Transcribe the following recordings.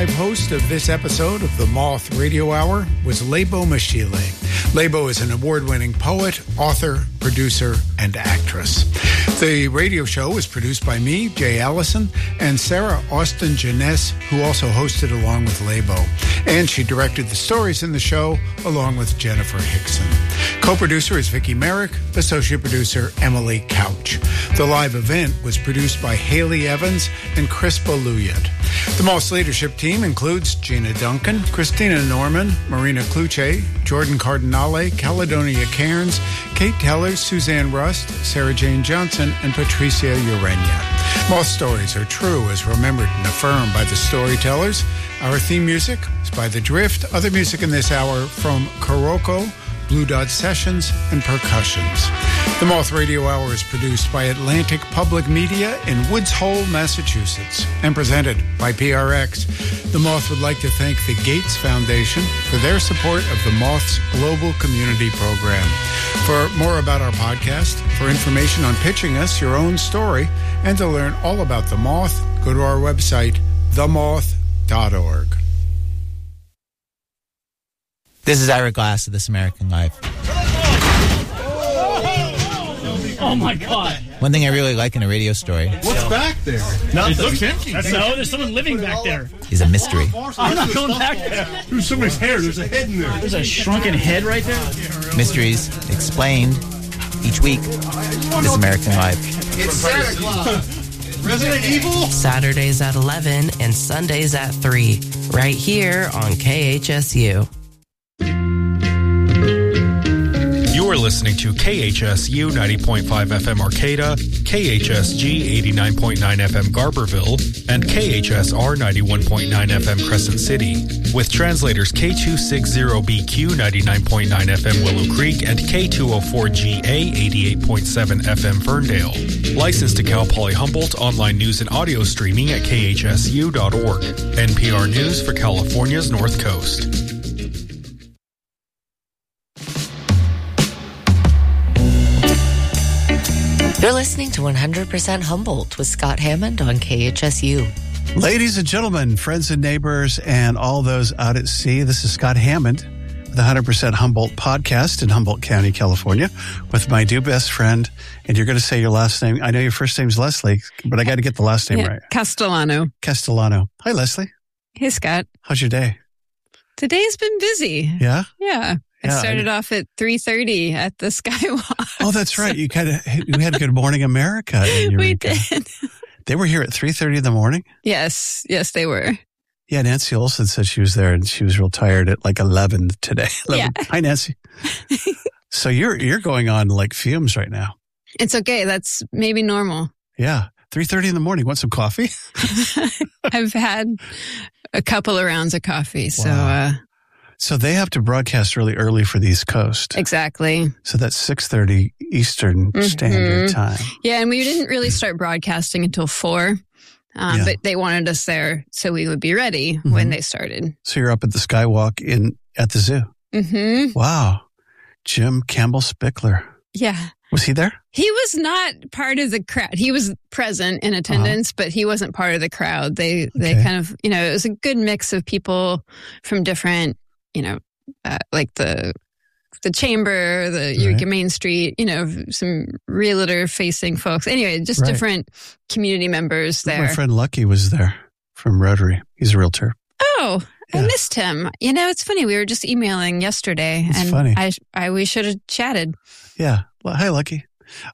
live host of this episode of the Moth Radio Hour was Lebo Mashile. Lebo is an award-winning poet, author, producer, and actress. The radio show was produced by me, Jay Allison, and Sarah Austin Jeunesse, who also hosted along with Lebo. And she directed the stories in the show along with Jennifer Hickson. Co-producer is Vicki Merrick, associate producer Emily Couch. The live event was produced by Haley Evans and Chris Baluyat. The Moss leadership team includes Gina Duncan, Christina Norman, Marina Cluche, Jordan Cardinale, Caledonia Cairns, Kate Teller, Suzanne Rust, Sarah Jane Johnson, and Patricia Urania. Moth stories are true as remembered and affirmed by the storytellers. Our theme music is by The Drift. Other music in this hour from Kuroko, Blue Dot Sessions, and Percussions. The Moth Radio Hour is produced by Atlantic Public Media in Woods Hole, Massachusetts, and presented by PRX. The Moth would like to thank the Gates Foundation for their support of the Moth's Global Community Program. For more about our podcast, for information on pitching us your own story, and to learn all about the Moth, go to our website, themoth.org. This is Ira Glass of This American Life. Oh my God! One thing I really like in a radio story. What's back there? It looks empty. No, there's someone living back there. Is a mystery. I'm not going back there. There's somebody's hair. There's a head in there. There's a shrunken head right there. Mysteries explained each week. This American Life. It's Santa Claus. Resident Evil. Saturdays at 11 and Sundays at 3. Right here on KHSU. You're listening to KHSU 90.5 FM Arcata, KHSG 89.9 FM Garberville, and KHSR 91.9 FM Crescent City, with translators K260BQ 99.9 FM Willow Creek and K204GA 88.7 FM Ferndale. Licensed to Cal Poly Humboldt, online news and audio streaming at khsu.org. NPR News for California's North Coast. You're listening to 100% Humboldt with Scott Hammond on KHSU. Ladies and gentlemen, friends and neighbors, and all those out at sea, this is Scott Hammond with the 100% Humboldt podcast in Humboldt County, California, with my new best friend. And you're going to say your last name. I know your first name's Leslie, but I got to get the last name right. Castellano. Hi, Leslie. Hey, Scott. How's your day? Today's been busy. Yeah? Yeah. I started off at 3:30 at the Skywalk. Oh, that's right. You had Good Morning America. We did. They were here at 3:30 in the morning? Yes, they were. Yeah, Nancy Olson said she was there and she was real tired at like 11 today. 11. Yeah. Hi, Nancy. So you're going on like fumes right now. It's okay. That's maybe normal. Yeah. 3:30 in the morning. Want some coffee? I've had a couple of rounds of coffee. Wow. So they have to broadcast really early for the East Coast. Exactly. So that's 6:30 Eastern Standard Time. Yeah, and we didn't really start broadcasting until 4. But they wanted us there so we would be ready when they started. So you're up at the Skywalk at the zoo. Mm-hmm. Wow. Jim Campbell Spickler. Yeah. Was he there? He was not part of the crowd. He was present in attendance, but he wasn't part of the crowd. They kind of, it was a good mix of people from different, like the chamber, the Eureka Main Street, some realtor facing folks. Anyway, just different community members there. My friend Lucky was there from Rotary. He's a realtor. Oh, yeah. I missed him. It's funny. We were just emailing yesterday and funny. We should have chatted. Yeah. Well, hi, Lucky.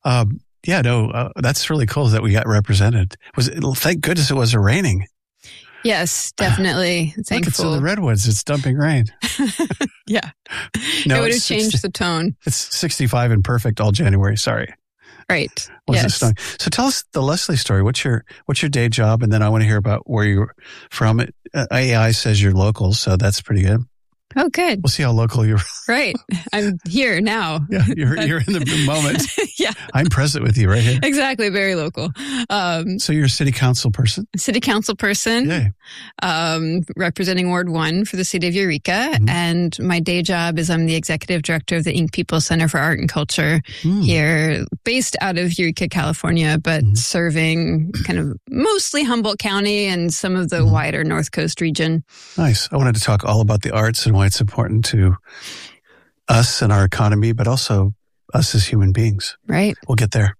That's really cool that we got represented. Thank goodness it wasn't raining. Yes, definitely. Thankful. Look, it's in the Redwoods. It's dumping rain. Yeah. No, it would have changed the tone. It's 65 and perfect all January. Sorry. Right. It snowing? So tell us the Leslie story. What's your day job? And then I want to hear about where you're from. AI says you're local, so that's pretty good. Oh, good. We'll see how local you're. Right. I'm here now. Yeah, you're in the moment. Yeah. I'm present with you right here. Exactly. Very local. So you're a city council person? City council person. Yay. Representing Ward 1 for the city of Eureka. Mm-hmm. And my day job is I'm the executive director of the Ink People Center for Art and Culture here, based out of Eureka, California, but serving kind of mostly Humboldt County and some of the wider North Coast region. Nice. I wanted to talk all about the arts and why it's important to us and our economy, but also us as human beings. Right. We'll get there.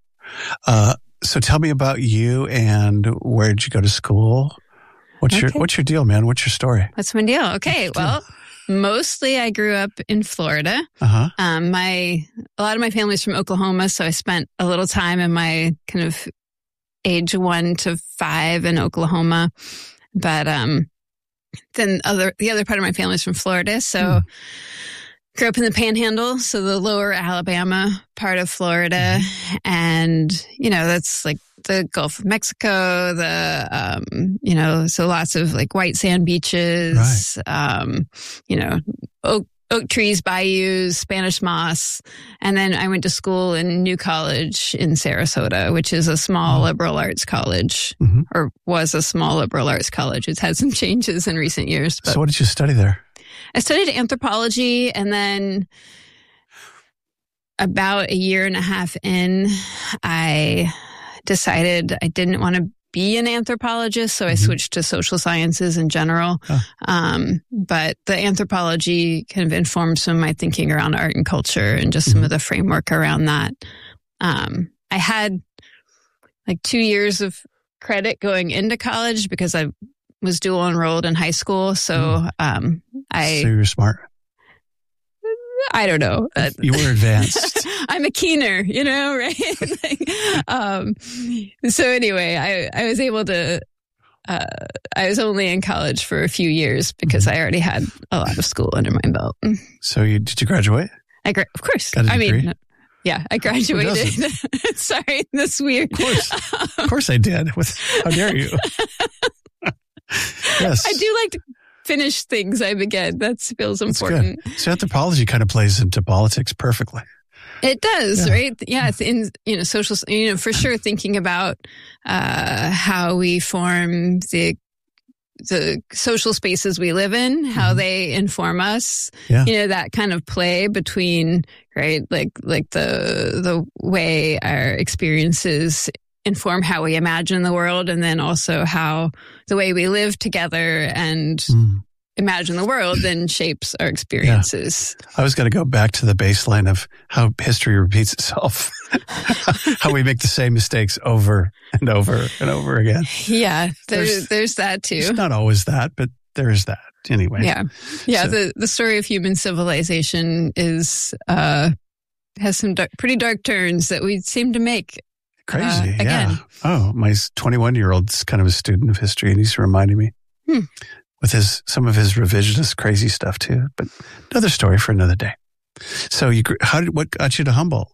So tell me about you and where did you go to school? What's your deal, man? What's your story? What's my deal? Okay. Well, mostly I grew up in Florida. Uh-huh. A lot of my family's from Oklahoma, so I spent a little time in my kind of age 1 to 5 in Oklahoma. But then the other part of my family is from Florida, so grew up in the Panhandle, so the lower Alabama part of Florida, and that's like the Gulf of Mexico, so lots of like white sand beaches, right. Oak trees, bayous, Spanish moss. And then I went to school in New College in Sarasota, which is a small liberal arts college, or was a small liberal arts college. It's had some changes in recent years. But so what did you study there? I studied anthropology, and then about a year and a half in, I decided I didn't want to be an anthropologist, so I switched to social sciences in general. But the anthropology kind of informed some of my thinking around art and culture and just some of the framework around that. I had like 2 years of credit going into college because I was dual enrolled in high school. So So you were smart. I don't know. You were advanced. I'm a keener, right? So anyway, I was able to, I was only in college for a few years because I already had a lot of school under my belt. So did you graduate? Of course. Got a degree? Yeah, I graduated. Sorry, that's weird. Of course I did. How dare you? Yes. I do like to finish things I began. That feels important. Good. So anthropology kind of plays into politics perfectly. It does, right? Yeah, it's in social, for sure. Thinking about how we form the social spaces we live in, how they inform us. Yeah. That kind of play between like the way our experiences inform how we imagine the world, and then also how the way we live together and imagine the world then shapes our experiences. Yeah. I was going to go back to the baseline of how history repeats itself, how we make the same mistakes over and over and over again. Yeah, there's that too. It's not always that, but there is that anyway. Yeah. So, the story of human civilization has some pretty dark turns that we seem to make. Crazy, again. yeah. Oh, my 21-year-old's kind of a student of history, and he's reminding me with some of his revisionist crazy stuff too. But another story for another day. So, what got you to Humboldt?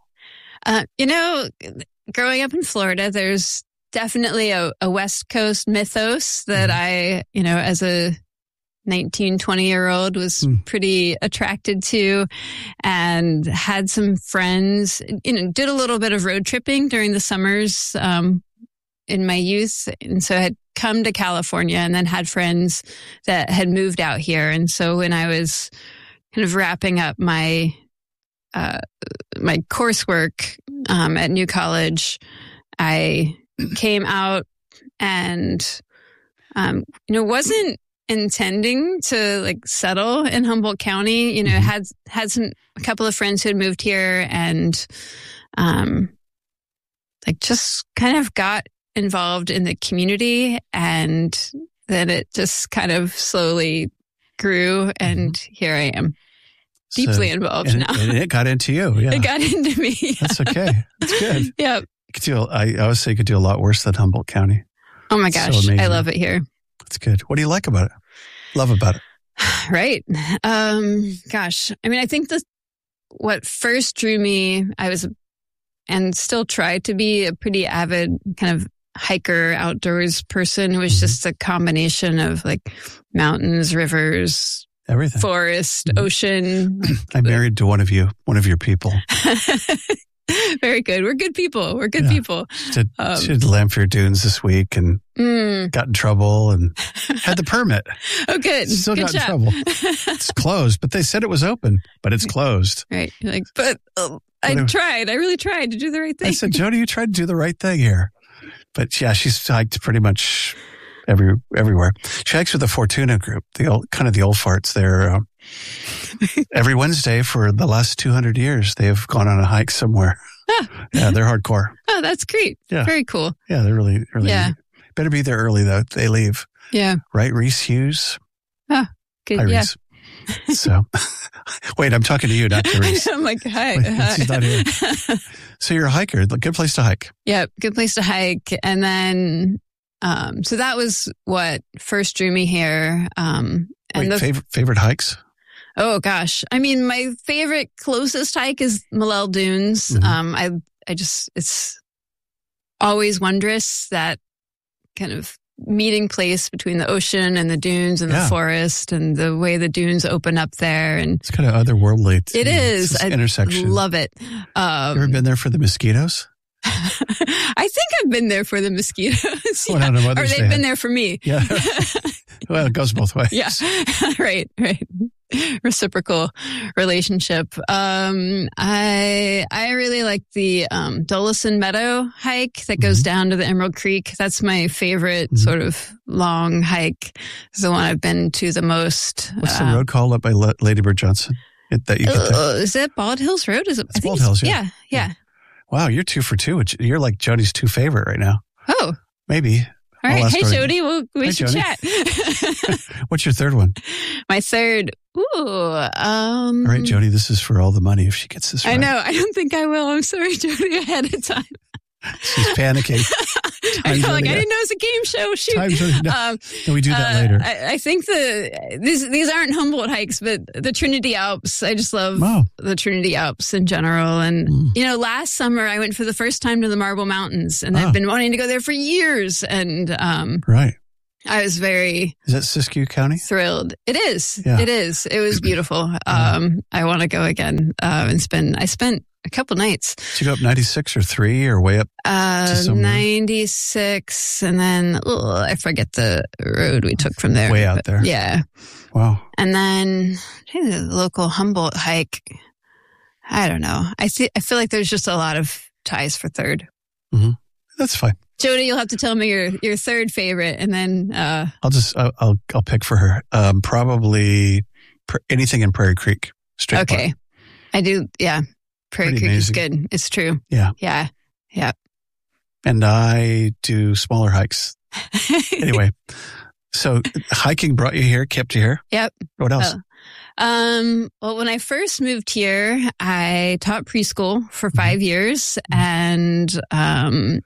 Growing up in Florida, there's definitely a West Coast mythos that I, as a 19, 20-year-old was pretty attracted to, and had some friends, did a little bit of road tripping during the summers in my youth. And so I had come to California and then had friends that had moved out here. And so when I was kind of wrapping up my my coursework at New College, I came out and, wasn't intending to like settle in Humboldt County, had a couple of friends who had moved here, and just kind of got involved in the community, and then it just kind of slowly grew, and here I am, deeply involved now. And it got into you. Yeah. It got into me. Yeah. That's okay. That's good. Yeah. I always say you could do a lot worse than Humboldt County. Oh my gosh, so I love it here. That's good. What do you like about it? Love about it? Right. Gosh, I think what first drew me, I was, and still try to be, a pretty avid kind of hiker, outdoors person. It was just a combination of like mountains, rivers, Everything. forest, ocean. I'm married to one of your people. Very good. We're good people. We're good people. She did Lamphir Dunes this week and got in trouble and had the permit. Oh, good. Still good got job. in trouble. It's closed, but they said it was open, but it's closed. Right. You're like, but I tried. I really tried to do the right thing. I said, Jody, you tried to do the right thing here. But yeah, she's hiked pretty much everywhere. She hikes with the Fortuna group, the old farts. They're every Wednesday for the last 200 years, they have gone on a hike somewhere. Ah. Yeah, they're hardcore. Oh, that's great. Yeah. Very cool. Yeah, they're really Yeah. Better be there early though. They leave. Yeah. Right, Reese Hughes? Oh, good. Hi, Yeah. Reese. So, wait, I'm talking to you, not to Reese. I'm like, hi. Wait, she's not here. So you're a hiker. Good place to hike. Yeah, good place to hike. And then, so that was what first drew me here. And Wait, favorite hikes? Oh gosh. I mean, my favorite closest hike is Malel Dunes. Mm-hmm. It's always wondrous, that kind of meeting place between the ocean and the dunes and the forest, and the way the dunes open up there. And it's kind of otherworldly. It is. It's this intersection. I love it. You ever been there for the mosquitoes? I think I've been there for the mosquitoes. Well, on or they've been there for me. Yeah. Well, it goes both ways. Yeah. Right. Reciprocal relationship. I really like the Dolison Meadow hike that goes down to the Emerald Creek. That's my favorite sort of long hike. It's the one I've been to the most. What's the road called up by Lady Bird Johnson? That you get there? Is it Bald Hills Road? Is it? It's Bald Hills, yeah. Yeah. Wow, you're 2 for 2. You're like Jody's 2 favorite right now. Oh. Maybe. All right. Hey, Jody. We should Jody. chat. What's your third one? My third. Ooh. All right, Jody, this is for all the money if she gets this right. I know. I don't think I will. I'm sorry, Jody, ahead of time. She's panicking. I feel like I didn't know it was a game show. Shoot. No, we do that later. I think these aren't Humboldt hikes, but the Trinity Alps. I just love the Trinity Alps in general. And, last summer I went for the first time to the Marble Mountains, and I've been wanting to go there for years. And right. I was very... Is that Siskiyou County? Thrilled. It is. Yeah. It is. It was beautiful. I want to go again and spend... I spent a couple nights. Did you go up 96 or 3 or way up to somewhere? 96, and then I forget the road we took from there. Way out there. Yeah. Wow. And then the local Humboldt hike. I don't know. I feel like there's just a lot of ties for third. Mm-hmm. That's fine. Jody, you'll have to tell me your third favorite, and then I'll pick for her. Probably anything in Prairie Creek. Straight okay. Park. I do. Yeah. Prairie Pretty Creek amazing. is good. It's true. Yeah. Yeah. Yeah. And I do smaller hikes. Anyway, so hiking brought you here, kept you here. Yep. What else? Well, when I first moved here, I taught preschool for 5 years, and I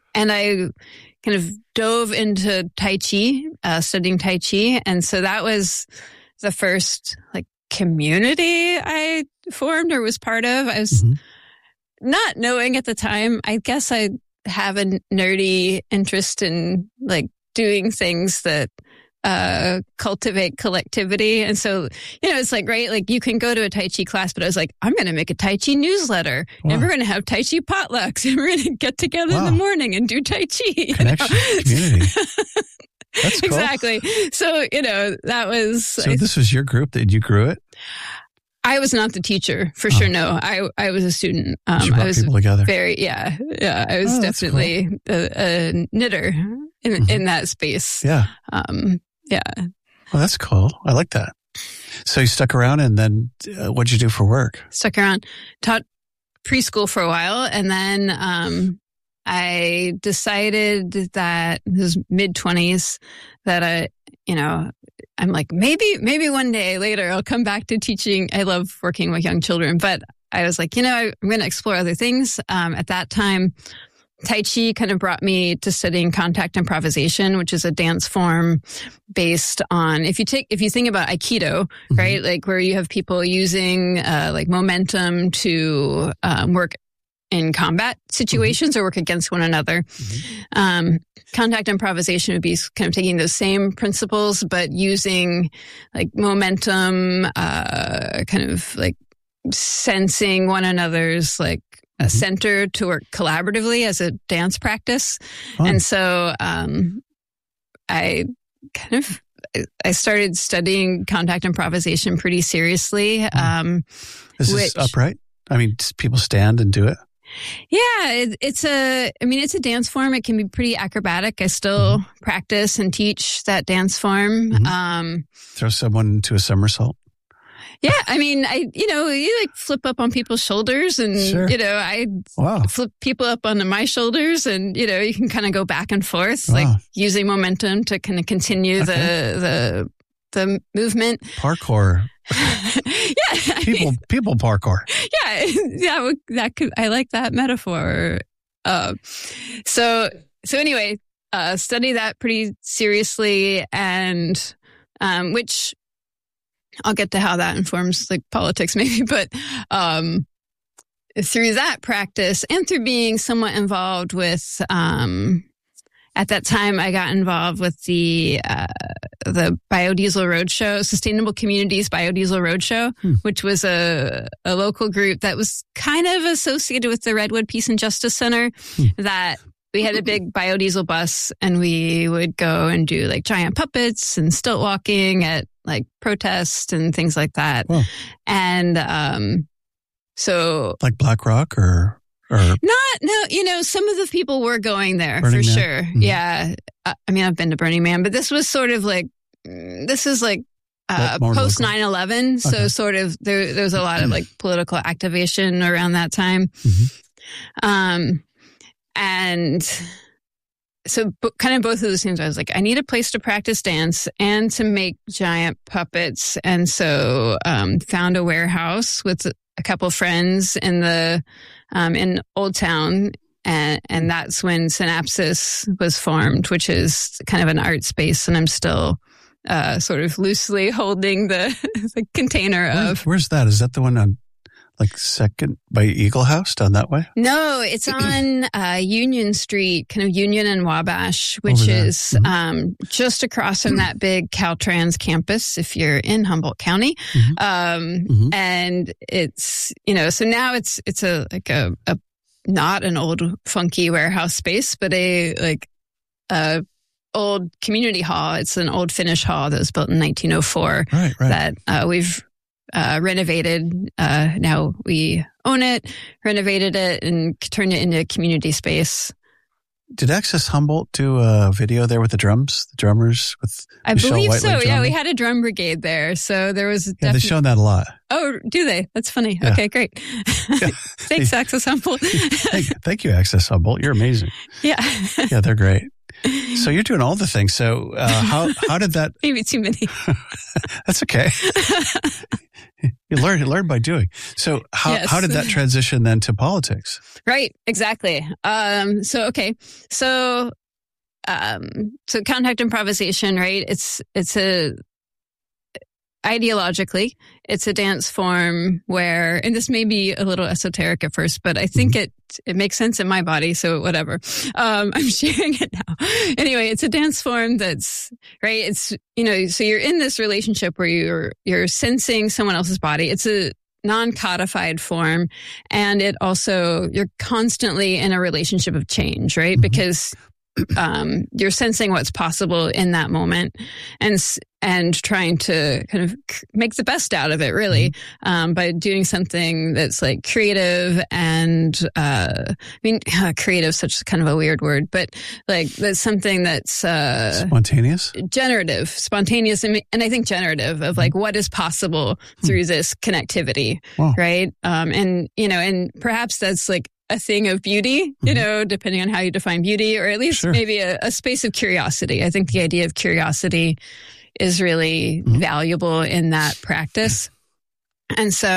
kind of dove into Tai Chi, studying Tai Chi. And so that was the first community I formed or was part of. I was not knowing at the time. I guess I have a nerdy interest in doing things that cultivate collectivity. And so, it's right, you can go to a Tai Chi class, but I was like, I'm going to make a Tai Chi newsletter. Wow. And we're going to have Tai Chi potlucks, and we're going to get together in the morning and do Tai Chi. Connection, community. That's cool. Exactly. So, that was... So this was your group that you grew it? I was not the teacher, for sure. No, I was a student. You brought I was people together. Yeah. I was definitely a knitter in that space. Yeah. Yeah. Well, that's cool. I like that. So you stuck around, and then what'd you do for work? Stuck around, taught preschool for a while, and then I decided that this was mid-20s that I'm like, maybe one day later I'll come back to teaching. I love working with young children, but I was like, I'm going to explore other things. At that time, Tai Chi kind of brought me to studying contact improvisation, which is a dance form based on, if you think about Aikido, right? Where you have people using momentum to work in combat situations or work against one another. Contact improvisation would be kind of taking those same principles, but using like momentum, kind of like sensing one another's like a center to work collaboratively as a dance practice. And so I started studying contact improvisation pretty seriously. Is this upright? I mean, people stand and do it? Yeah, it's a dance form. It can be pretty acrobatic. I still practice and teach that dance form. Throw someone into a somersault? Yeah, I mean, you like flip up on people's shoulders and, I flip people up onto my shoulders and, you can kind of go back and forth, like using momentum to kind of continue the movement. Parkour. Yeah. People parkour. Yeah. I like that metaphor. So anyway, study that pretty seriously and, which I'll get to how that informs like politics maybe, but, through that practice and through being somewhat involved with, at that time, I got involved with the Biodiesel Roadshow, Sustainable Communities Biodiesel Roadshow, which was a local group that was kind of associated with the Redwood Peace and Justice Center. That we had a big biodiesel bus, and we would go and do like giant puppets and stilt walking at like protests and things like that. Wow. And so, like Black Rock or. Some of the people were going there Burning for Man. sure. Yeah. I mean, I've been to Burning Man, but this was sort of like, post 9/11. So sort of there was a lot of like political activation around that time. And so kind of both of those things, I was like, I need a place to practice dance and to make giant puppets. And so, found a warehouse with a couple of friends in in Old Town. And that's when Synapsis was formed, which is kind of an art space. And I'm still, sort of loosely holding the container of. Where's that? Is that the one on like Second by Eagle House down that way? No, it's on Union Street, kind of Union and Wabash, which is just across from that big Caltrans campus if you're in Humboldt County. And it's, so now it's a not an old funky warehouse space, but a old community hall. It's an old Finnish hall that was built in 1904 that we've renovated. Now we own it, renovated it, and turned it into a community space. Did Access Humboldt do a video there with the drummers with I Michelle believe Whiteley so. drumming? Yeah, we had a drum brigade there, so there was. Yeah, they've shown that a lot. Oh, do they? That's funny. Yeah. Okay, great. Thanks, Access Humboldt. Thank you, Access Humboldt. You're amazing. Yeah. Yeah, they're great. So you're doing all the things. So how did that? Maybe too many. That's okay. You learn by doing. So how did that transition then to politics? Right, exactly. So contact improvisation, right? It's ideologically, it's a dance form where, and this may be a little esoteric at first, but I think it makes sense in my body, so whatever. I'm sharing it now. Anyway, it's a dance form that's, right, it's, so you're in this relationship where you're sensing someone else's body. It's a non-codified form, and it also, you're constantly in a relationship of change, right? Because you're sensing what's possible in that moment and trying to kind of make the best out of it, really, by doing something that's like creative and, creative, such kind of a weird word, but like that's something that's, spontaneous, generative, spontaneous. And I think generative of like what is possible through this connectivity. Wow. Right. And perhaps that's like a thing of beauty, depending on how you define beauty, or at least maybe a space of curiosity. I think the idea of curiosity is really valuable in that practice. And so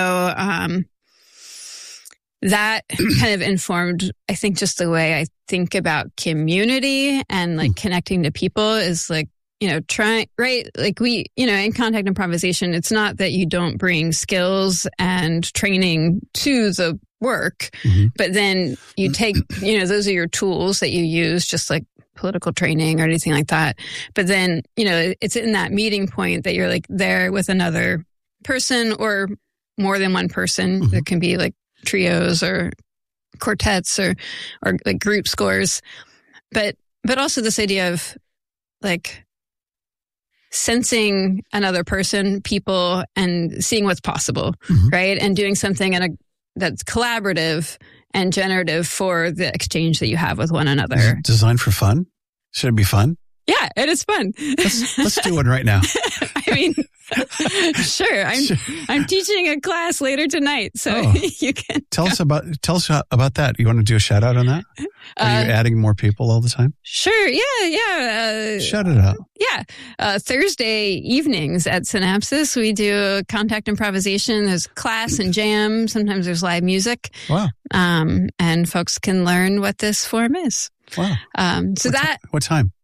that kind of informed, I think, just the way I think about community and like connecting to people is like, trying, right? Like we, in contact improvisation, it's not that you don't bring skills and training to the work, but then you take, those are your tools that you use, just like political training or anything like that. But then, it's in that meeting point that you're like there with another person or more than one person. There can be like trios or quartets or like group scores. But also this idea of like sensing another person, people, and seeing what's possible, right? And doing something that's collaborative and generative for the exchange that you have with one another. Is it designed for fun? Should it be fun? Yeah, it is fun. Let's do one right now. I mean, sure. I'm teaching a class later tonight, so you can tell us about that. You want to do a shout out on that? Are you adding more people all the time? Sure. Yeah. Shout it out. Yeah. Thursday evenings at Synapsis, we do contact improvisation. There's class and jam. Sometimes there's live music. Wow. And folks can learn what this form is. Wow. What time?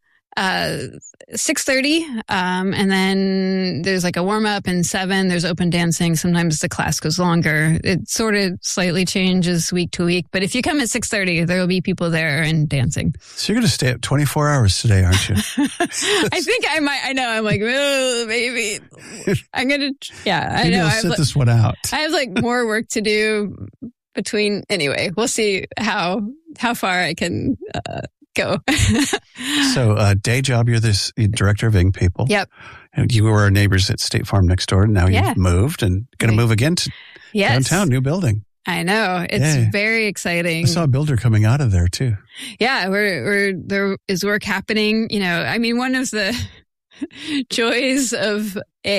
6:30, and then there's like a warm up, and 7 there's open dancing. Sometimes the class goes longer. It sort of slightly changes week to week, but if you come at 6:30, there will be people there and dancing. So you're going to stay up 24 hours today, aren't you? I think I might. I know. I'm like, oh, maybe I'm going to. Yeah, I know. I'll sit this one out. I have like more work to do between. Anyway, we'll see how far I can. Go. So, day job, you're this director of Ing People. Yep. And you were our neighbors at State Farm next door, and now you've moved and going to move again to downtown, new building. I know. It's very exciting. I saw a builder coming out of there, too. Yeah, there is work happening. I mean, one of the joys of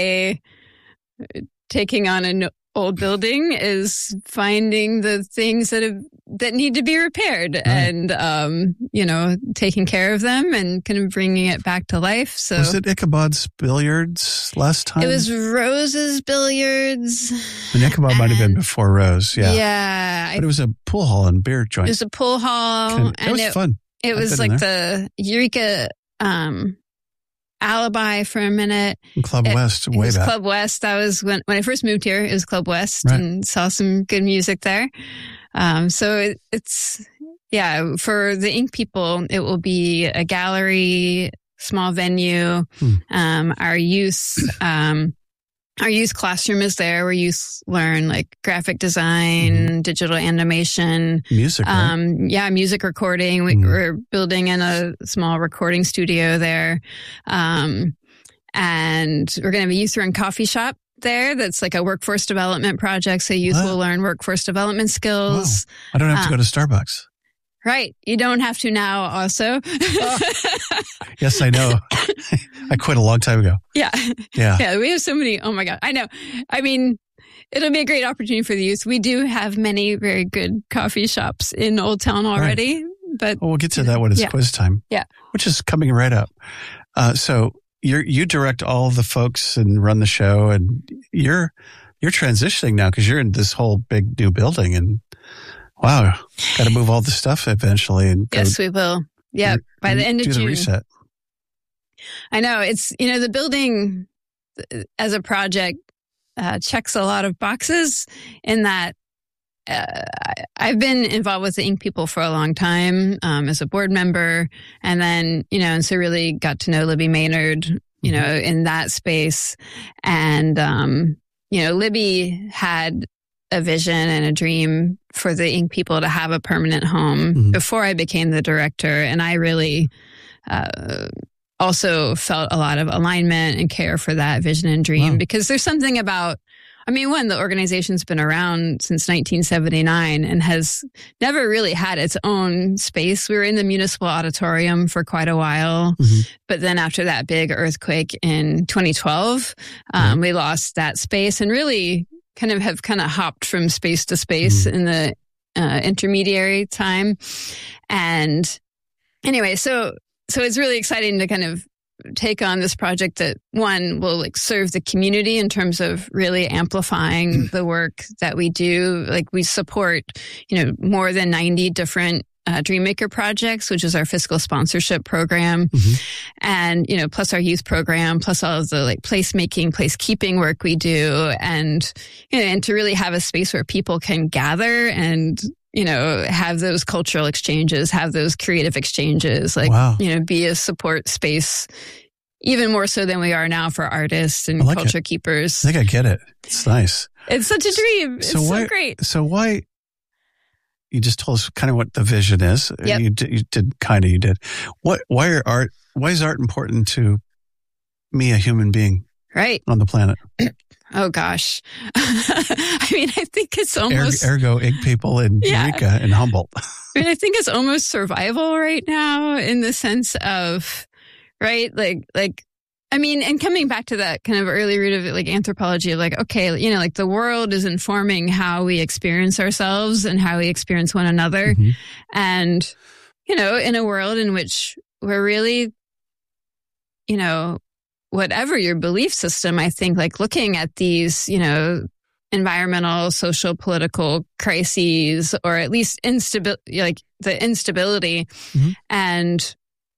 taking on an old building is finding the things that need to be repaired and taking care of them and kind of bringing it back to life. So was it Ichabod's Billiards last time? It was Rose's Billiards. And Ichabod might have been before Rose. Yeah. But it was a pool hall and beer joint. It was a pool hall. It was fun. It was like the Eureka Alibi for a minute. Club West, way back. Club West. That was when I first moved here. It was Club West, and saw some good music there. So it's for the Ink People, it will be a gallery, small venue. Our youth classroom is there where youth learn like graphic design, digital animation, music. Right? Music recording. We're building in a small recording studio there. And we're going to have a youth run coffee shop there. That's like a workforce development project. So youth will learn workforce development skills. Wow. I don't have to go to Starbucks. Right. You don't have to now also. Yes, I know. I quit a long time ago. Yeah. We have so many. Oh my God. I know. I mean, it'll be a great opportunity for the youth. We do have many very good coffee shops in Old Town already, but we'll get to that when it's quiz time. Yeah. Which is coming right up. So you direct all the folks and run the show, and you're transitioning now because you're in this whole big new building, and wow, got to move all the stuff eventually. And yes, we will. Yeah, by the end of June. Do the reset. I know. It's, the building as a project checks a lot of boxes in that I've been involved with the Ink People for a long time as a board member. And then, and so really got to know Libby Maynard, in that space. And, Libby had a vision and a dream for the Ink People to have a permanent home before I became the director. And I really also felt a lot of alignment and care for that vision and dream because there's something about, the organization's been around since 1979 and has never really had its own space. We were in the municipal auditorium for quite a while, but then after that big earthquake in 2012, we lost that space and really have hopped from space to space in the intermediary time. And anyway, so it's really exciting to take on this project that one will serve the community in terms of really amplifying the work that we do. We support, more than 90 different Dreammaker projects, which is our fiscal sponsorship program. And, plus our youth program, plus all of the like placemaking, placekeeping work we do. And, and to really have a space where people can gather and, have those cultural exchanges, have those creative exchanges, like, be a support space, even more so than we are now for artists and culture keepers. I think I get it. It's nice. It's such a dream. It's so great. So why, you just told us kind of what the vision is. Yep. You did. Why is art important to me, a human being? Right. On the planet? Oh, gosh. I mean, I think it's almost... Ergo, egg people in Eureka and Humboldt. I mean, I think it's almost survival right now in the sense of, right? Like, I mean, and coming back to that kind of early root of like anthropology of like, okay, like the world is informing how we experience ourselves and how we experience one another. And, in a world in which we're really, whatever your belief system, I think like looking at these, environmental, social, political crises, or at least instability, like the instability and,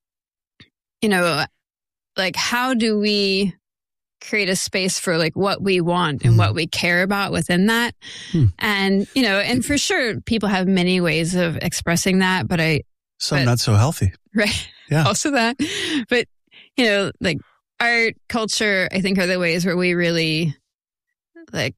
like how do we create a space for like what we want and what we care about within that? And, and for sure people have many ways of expressing that, but some not so healthy. Right. Yeah. Also that. But, like art, culture, I think are the ways where we really like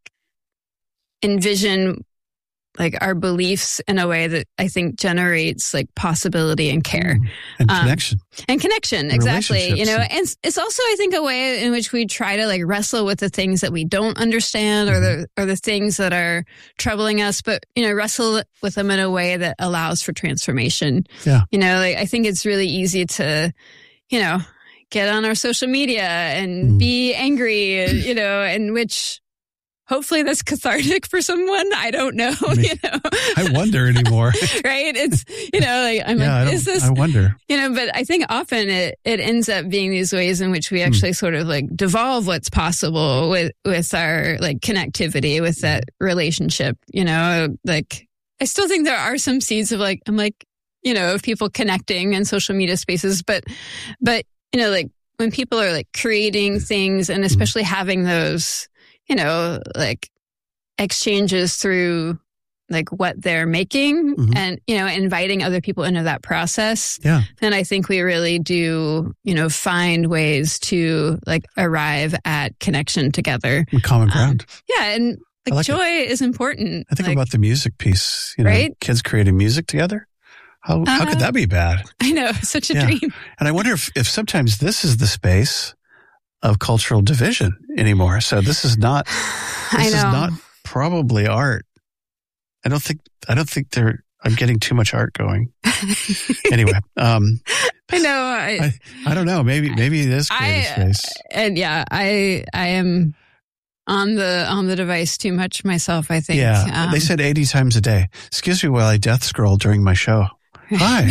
envision like our beliefs in a way that I think generates like possibility and care. And connection. And connection, exactly. And it's also, I think, a way in which we try to like wrestle with the things that we don't understand or the things that are troubling us, but, wrestle with them in a way that allows for transformation. Yeah. Like I think it's really easy to, get on our social media and be angry, and which hopefully that's cathartic for someone. I don't know, I wonder anymore. Right? It's, is this, I wonder. But I think often it ends up being these ways in which we actually sort of like devolve what's possible with our like connectivity, with that relationship, like I still think there are some seeds of like, I'm like, of people connecting in social media spaces, but, like when people are like creating things and especially having those, like exchanges through like what they're making and, inviting other people into that process. Yeah. Then I think we really do, find ways to like arrive at connection together. Common ground. And like joy is important. I think like, about the music piece, right? Kids creating music together. How could that be bad? I know, such a dream. And I wonder if sometimes this is the space of cultural division anymore. So this is not probably art. I don't think I'm getting too much art going. Anyway, I know. I don't know. Maybe it is creative space. And I am on the device too much myself, I think. Yeah. They said 80 times a day. Excuse me while I death scroll during my show. Hi.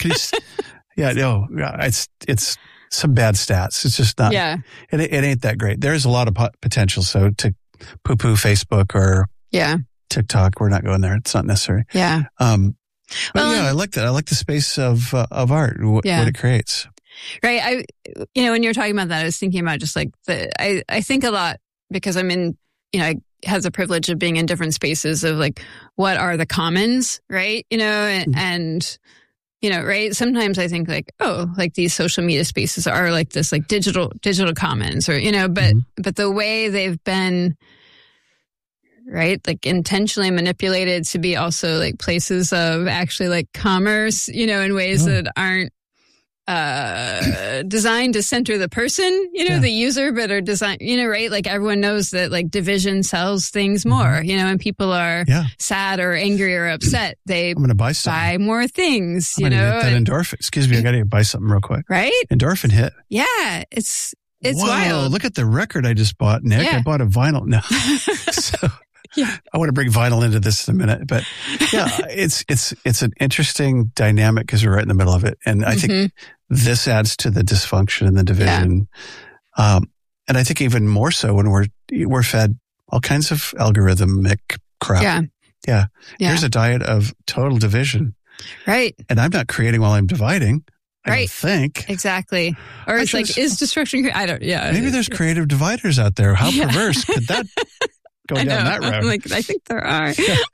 It's some bad stats. It's just not. Yeah. It ain't that great. There's a lot of potential. So to poo-poo Facebook or TikTok, we're not going there. It's not necessary. Yeah. I like that. I like the space of art, what it creates. Right. When you're talking about that, I was thinking about just like I think a lot because I'm in, I have the privilege of being in different spaces of like, what are the commons, right? And right. Sometimes I think like, oh, like these social media spaces are like this, like digital commons or, but the way they've been, right, like intentionally manipulated to be also like places of actually like commerce, in ways that aren't designed to center the person, the user, but are designed, right? Like everyone knows that like division sells things more, and people are sad or angry or upset. I'm going to buy more things, I'm gonna get that endorphin. Excuse me, I got to buy something real quick. Right? Endorphin hit. Yeah, it's Whoa, wild. Look at the record I just bought, Nick. Yeah. I bought a vinyl. No. So I want to bring vinyl into this in a minute, but it's an interesting dynamic because we're right in the middle of it. And I think this adds to the dysfunction and the division. Yeah. And I think even more so when we're fed all kinds of algorithmic crap. Yeah. Here's a diet of total division. Right. And I'm not creating while I'm dividing. I don't think. Exactly. Or it's like, is destruction, I don't, yeah. Maybe there's creative dividers out there. How perverse could that go down that road? I'm like, I think there are.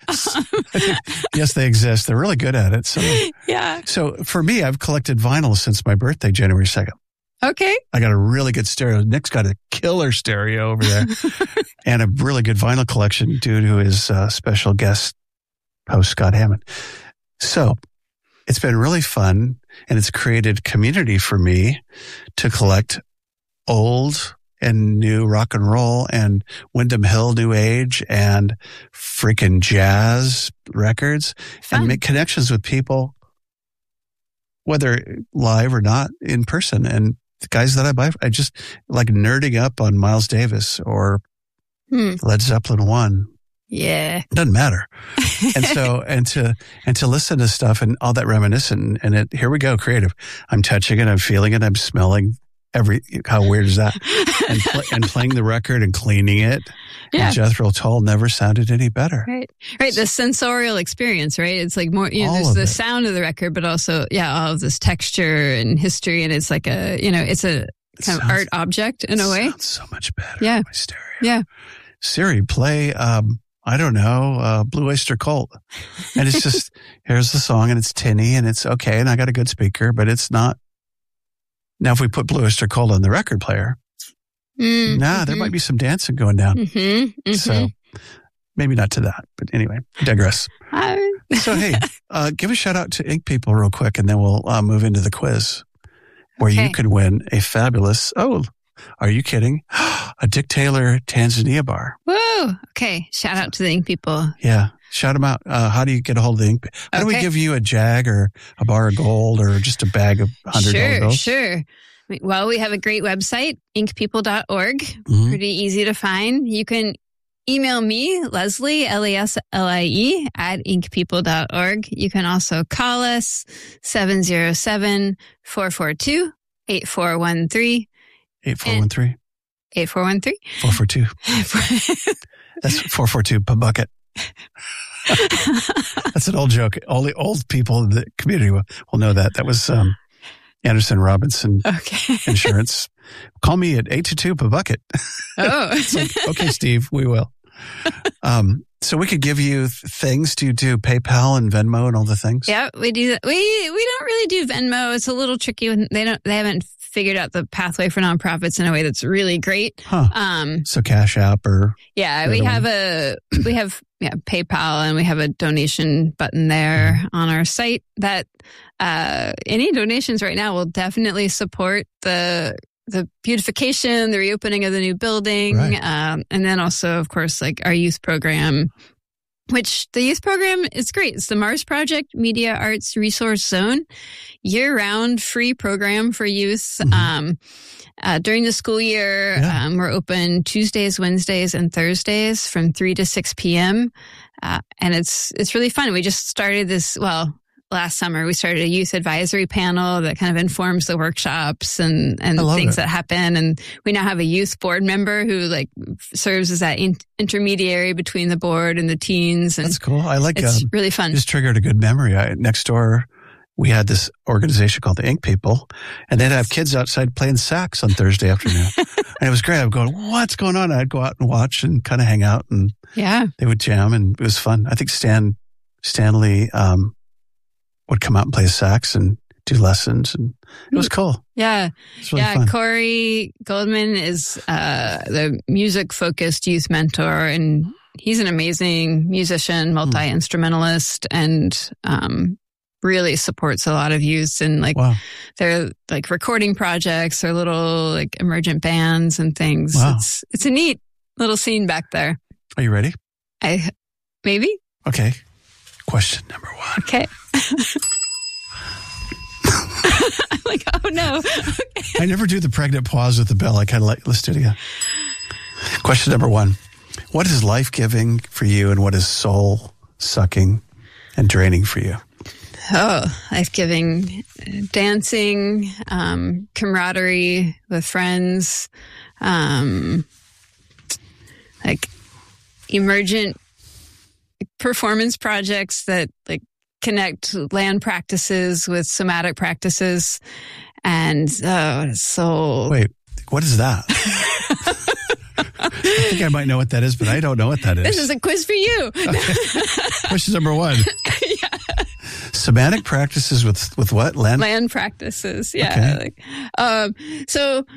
Yes, they exist. They're really good at it. So, yeah. So for me, I've collected vinyl since my birthday, January 2nd. Okay. I got a really good stereo. Nick's got a killer stereo over there and a really good vinyl collection due to his special guest host, Scott Hammond. So it's been really fun, and it's created community for me to collect old and new rock and roll and Windham Hill New Age and freaking jazz records and make connections with people, whether live or not, in person. And the guys that I buy, I just like nerding up on Miles Davis or Led Zeppelin 1. Yeah. It doesn't matter. And so, and to listen to stuff and all that reminiscent, and here we go, creative. I'm touching it, I'm feeling it, I'm smelling how weird is that? And playing the record and cleaning it. Yeah. And Jethro Tull never sounded any better. Right. The sensorial experience, right? It's like more, there's the sound of the record, but also, all of this texture and history. And it's like it's a kind of art object in a way. Sounds so much better. Yeah. My stereo. Yeah. Siri, play, I don't know, Blue Oyster Cult. And it's just, here's the song and it's tinny and it's okay. And I got a good speaker, but it's not. Now, if we put Blue Oyster Cult on the record player, there might be some dancing going down. So maybe not to that, but anyway, digress. So, hey, give a shout out to Ink People real quick, and then we'll move into the quiz where you could win a fabulous, are you kidding? A Dick Taylor Tanzania bar. Whoa. Okay. Shout out to the Ink People. Yeah. Shout them out. How do you get a hold of the Ink? How do we give you a jag or a bar of gold or just a bag of $100 bills? Sure. Well, we have a great website, inkpeople.org. Pretty easy to find. You can email me, Leslie, Leslie, at inkpeople.org. You can also call us, 707-442-8413. 8413? 8413? 442. That's 442 per bucket. That's an old joke. All the old people in the community will know that. That was Anderson Robinson Insurance. Call me at 822 per bucket. It's like, okay, Steve, we will. So we could give you things to do PayPal and Venmo and all the things. Yeah, we do that. We don't really do Venmo. It's a little tricky. They haven't figured out the pathway for nonprofits in a way that's really great. So Cash App or we have PayPal, and we have a donation button there on our site that any donations right now will definitely support the beautification, the reopening of the new building, and then also, of course, like our youth program, which the youth program is great. It's the Mars Project Media Arts Resource Zone, year-round free program for youth. During the school year, we're open Tuesdays, Wednesdays, and Thursdays from 3 to 6 p.m. And it's really fun. We just started this, last summer, we started a youth advisory panel that kind of informs the workshops and things that happen. And we now have a youth board member who serves as that intermediary between the board and the teens. And that's cool. I like it's really fun. Just triggered a good memory. Next door, we had this organization called the Ink People, and they'd have kids outside playing sax on Thursday afternoon. And it was great. I would go, what's going on? I'd go out and watch and kind of hang out, and they would jam, and it was fun. I think Stanley would come out and play sax and do lessons, and it was cool. Yeah. It's really fun. Corey Goldman is the music-focused youth mentor, and he's an amazing musician, multi-instrumentalist, and really supports a lot of youth and their recording projects or little emergent bands and things. Wow. It's a neat little scene back there. Are you ready? Maybe. Okay. Question number 1. Okay. I'm like, oh no. Okay. I never do the pregnant pause with the bell. I kind of let's do it again. Question number 1. What is life-giving for you, and what is soul-sucking and draining for you? Oh, life-giving, dancing, camaraderie with friends, emergent performance projects that connect land practices with somatic practices. And so... Wait, what is that? I think I might know what that is, but I don't know what that is. This is a quiz for you. Okay. Question number 1. Yeah. Somatic practices with what? Land practices. Yeah. Okay. So,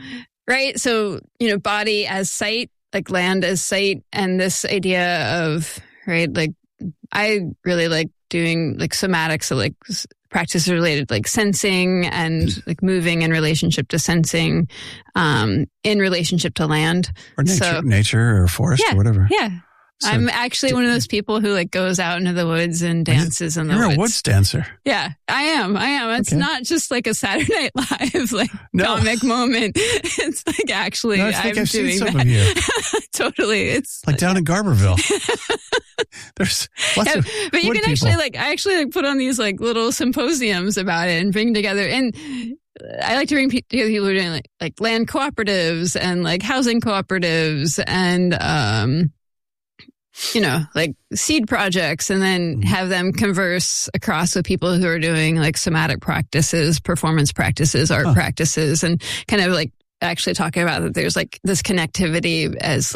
body as sight, like land as sight, and this idea of, right, like I really like doing like somatics, so like practices related like sensing and like moving in relationship to sensing, in relationship to land. Or nature or forest or whatever. Yeah. So, I'm actually one of those people who like goes out into the woods and dances in the woods. You're a woods dancer. Yeah, I am. It's not just like a Saturday Night Live like comic moment. It's like actually I think I've doing seen some that. of you. Totally. It's like down in Garberville. There's lots of but you wood can people. I actually put on these like little symposiums about it and bring together, and I like to bring together people who are doing like land cooperatives and like housing cooperatives and like seed projects, and then have them converse across with people who are doing like somatic practices, performance practices, art practices, and kind of like actually talking about that there's like this connectivity as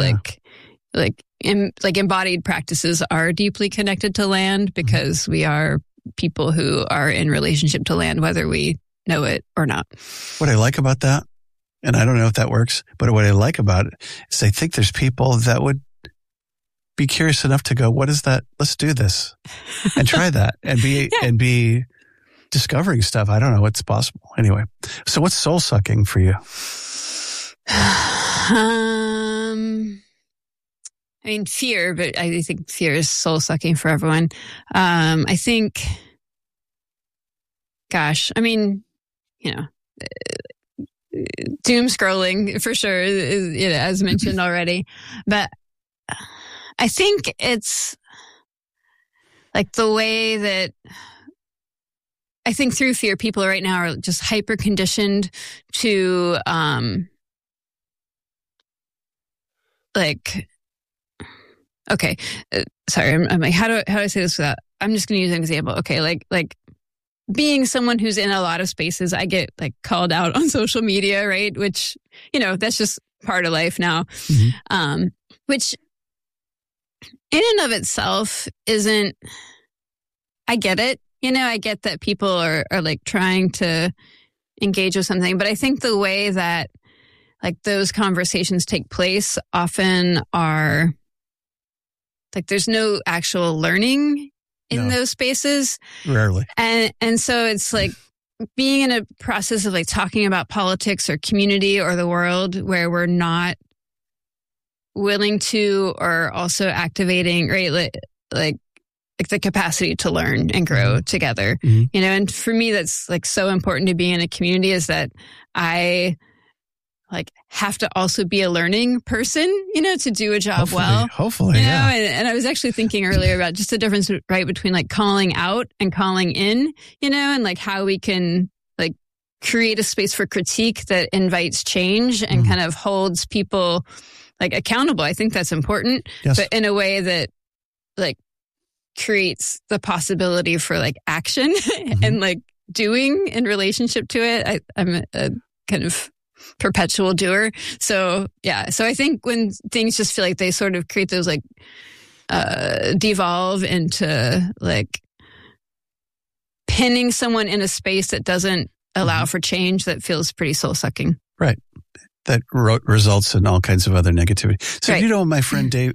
embodied practices are deeply connected to land because we are people who are in relationship to land, whether we know it or not. What I like about that, and I don't know if that works, but what I like about it is I think there's people that would be curious enough to go, what is that? Let's do this and try that and be discovering stuff. I don't know what's possible. Anyway, so what's soul sucking for you? I mean, fear, but I think fear is soul sucking for everyone. I think, gosh, I mean, doom scrolling for sure, as mentioned already, but I think it's like the way that I think through fear, people right now are just hyper conditioned to, sorry, I'm like, how do I say this without, I'm just going to use an example. Okay. Like being someone who's in a lot of spaces, I get like called out on social media, right? Which, that's just part of life now. Mm-hmm. Which in and of itself isn't, I get it. I get that people are like trying to engage with something, but I think the way that like those conversations take place often are like there's no actual learning in those spaces. Rarely. And so it's like being in a process of like talking about politics or community or the world where we're not willing to or also activating, right? Like the capacity to learn and grow together, and for me, that's like so important to be in a community is that I like have to also be a learning person, to do a job well. Hopefully, and I was actually thinking earlier about just the difference, right, between like calling out and calling in, and like how we can like create a space for critique that invites change and kind of holds people like accountable. I think that's important, but in a way that like creates the possibility for like action and like doing in relationship to it. I'm a kind of perpetual doer. So I think when things just feel like they sort of create those like devolve into like pinning someone in a space that doesn't allow for change, that feels pretty soul sucking. Right. That results in all kinds of other negativity. So right. You know my friend David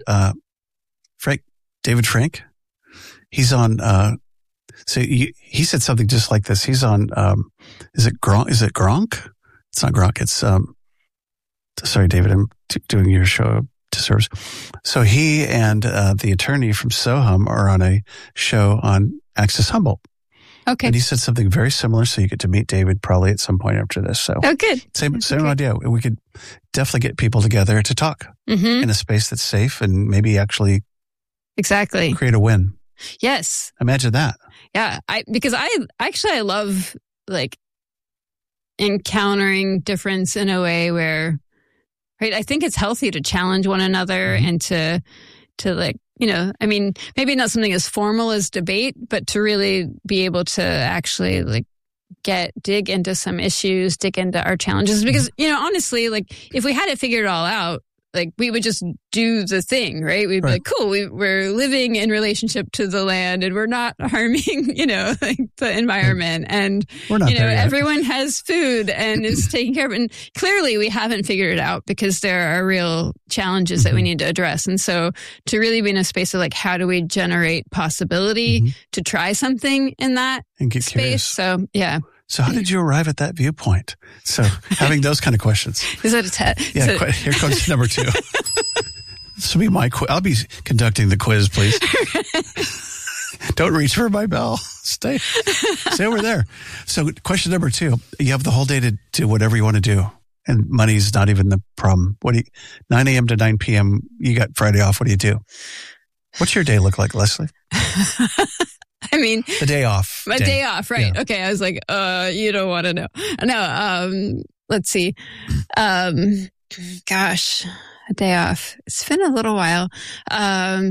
Frank? He's on, so he said something just like this. He's on, is it Gronk? It's not Gronk. It's, sorry, David, I'm doing your show disservice. So he and the attorney from Sohum are on a show on Access Humboldt. Okay. And he said something very similar. So you get to meet David probably at some point after this. So good. Same idea. We could definitely get people together to talk in a space that's safe and maybe actually create a win. Yes. Imagine that. Yeah. Because I love like encountering difference in a way where, right, I think it's healthy to challenge one another and to like I mean, maybe not something as formal as debate, but to really be able to actually like dig into some issues, dig into our challenges. Because, honestly, like if we had it figured all out, like we would just do the thing, right? We'd be like, cool, we're living in relationship to the land and we're not harming, like the environment. And, we're not there yet. Everyone has food and is taken care of. And clearly we haven't figured it out because there are real challenges that we need to address. And so to really be in a space of like, how do we generate possibility to try something in that and get space? Curious. So, yeah. So how did you arrive at that viewpoint? So having those kind of questions. Is that a test? Yeah, here comes number 2. This will be my quiz. I'll be conducting the quiz, please. Don't reach for my bell. Stay over there. So question number 2, you have the whole day to do whatever you want to do. And money's not even the problem. 9 a.m. to 9 p.m., you got Friday off. What do you do? What's your day look like, Leslie? I mean, the day off. My day off, right? Yeah. Okay, I was like, you don't want to know. No, let's see. Gosh, a day off. It's been a little while. I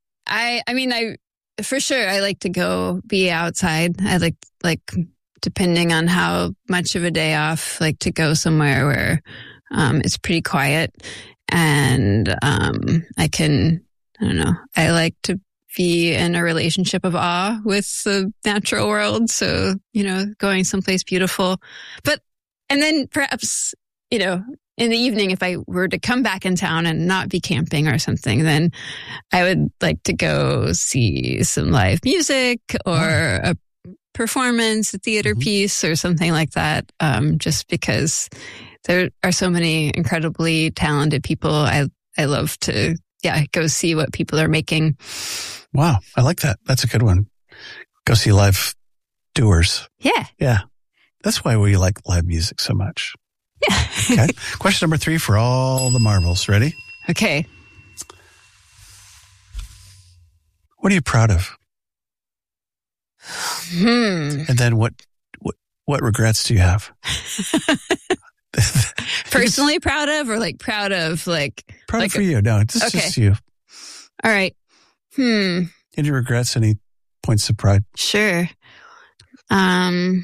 for sure I like to go be outside. I like depending on how much of a day off, like to go somewhere where it's pretty quiet and I don't know. I like to be in a relationship of awe with the natural world. So, going someplace beautiful. And then perhaps, in the evening, if I were to come back in town and not be camping or something, then I would like to go see some live music or a performance, a theater piece or something like that. Just because there are so many incredibly talented people. I love to, go see what people are making. Wow. I like that. That's a good one. Go see live doers. Yeah. Yeah. That's why we like live music so much. Yeah. Okay. Question number 3 for all the marbles. Ready? Okay. What are you proud of? And then what regrets do you have? Personally proud of, or like proud of, like proud like for you? No, it's just you. All right. Any regrets? Any points of pride? Sure. I'm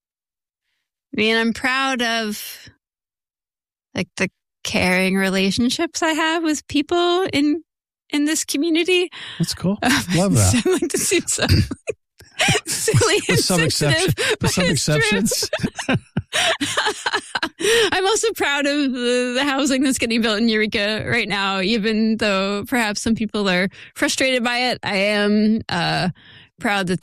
proud of like the caring relationships I have with people in this community. That's cool. Love that. I like to see some silly with some exceptions. I'm also proud of the housing that's getting built in Eureka right now, even though perhaps some people are frustrated by it. I am proud that